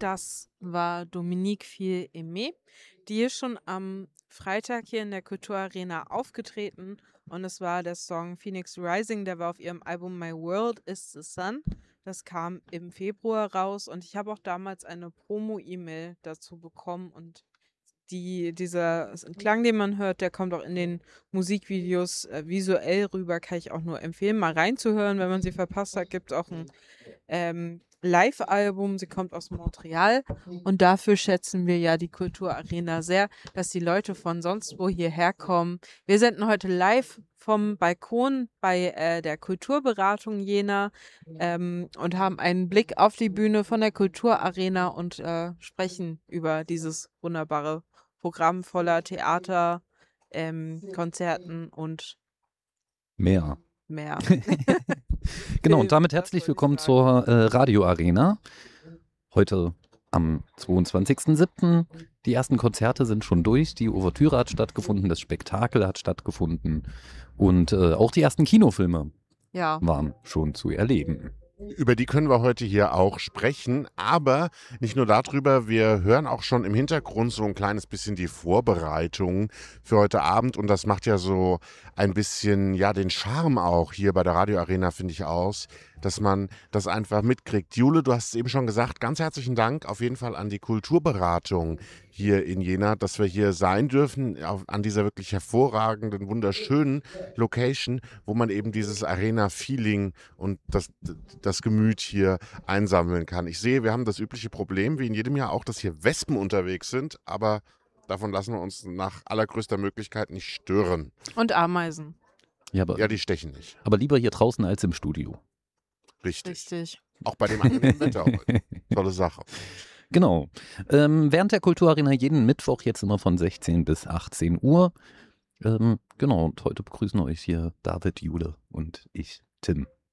Das war Dominique Fils-Aimé. Die ist schon am Freitag hier in der Kulturarena aufgetreten und es war der Song Phoenix Rising, der war auf ihrem Album My World is the Sun. Das kam im Februar raus und ich habe auch damals eine Promo-E-Mail dazu bekommen und dieser Klang, den man hört, der kommt auch in den Musikvideos visuell rüber, kann ich auch nur empfehlen, mal reinzuhören, wenn man sie verpasst hat. Gibt es auch ein Live-Album, sie kommt aus Montreal und dafür schätzen wir ja die Kulturarena sehr, dass die Leute von sonst wo hierher kommen. Wir senden heute live vom Balkon bei der Kulturberatung Jena und haben einen Blick auf die Bühne von der Kulturarena und sprechen über dieses wunderbare Programm voller Theater, Konzerten und mehr. Genau, und Film, damit das herzlich wollte ich willkommen sagen. zur Radio Arena. Heute am 22.07. Die ersten Konzerte sind schon durch, die Ouvertüre hat stattgefunden, das Spektakel hat stattgefunden und auch die ersten Kinofilme Ja. waren schon zu erleben. Über die können wir heute hier auch sprechen, aber nicht nur darüber, wir hören auch schon im Hintergrund so ein kleines bisschen die Vorbereitungen für heute Abend und das macht ja so ein bisschen, ja, den Charme auch hier bei der Radio Arena, finde ich, aus, dass man das einfach mitkriegt. Jule, du hast es eben schon gesagt, ganz herzlichen Dank auf jeden Fall an die Kulturberatung hier in Jena, dass wir hier sein dürfen, an dieser wirklich hervorragenden, wunderschönen Location, wo man eben dieses Arena-Feeling und das Gemüt hier einsammeln kann. Ich sehe, wir haben das übliche Problem, wie in jedem Jahr auch, dass hier Wespen unterwegs sind, aber davon lassen wir uns nach allergrößter Möglichkeit nicht stören. Und Ameisen. Ja, Die stechen nicht. aber lieber hier draußen als im Studio. Richtig. Auch bei dem angenehmen Wetter heute. Tolle Sache. Genau. Während der Kulturarena jeden Mittwoch jetzt immer von 16 bis 18 Uhr. Genau, und heute begrüßen euch hier David, Jule und ich, Tim.